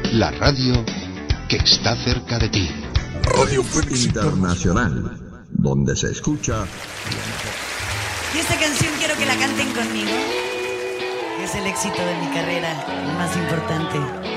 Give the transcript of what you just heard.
La radio que está cerca de ti. Radio Fénix Internacional, donde se escucha. Y esta canción quiero que la canten conmigo, que es el éxito de mi carrera, el más importante.